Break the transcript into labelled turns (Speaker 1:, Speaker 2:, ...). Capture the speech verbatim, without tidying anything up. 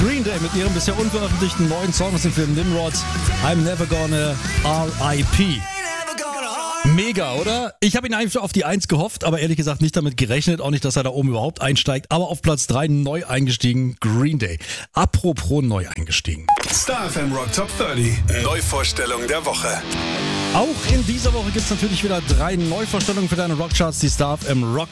Speaker 1: Green Day mit ihrem bisher unveröffentlichten neuen Song aus dem Film Nimrod, I'm Never Gonna R I P. Mega, oder? Ich habe ihn eigentlich auf die eins gehofft, aber ehrlich gesagt nicht damit gerechnet, auch nicht, dass er da oben überhaupt einsteigt, aber auf Platz drei neu eingestiegen, Green Day. Apropos neu eingestiegen.
Speaker 2: Star F M Rock Top dreißig, Neuvorstellung der Woche.
Speaker 1: Auch in dieser Woche gibt es natürlich wieder drei Neuvorstellungen für deine Rockcharts, die Star F M Rock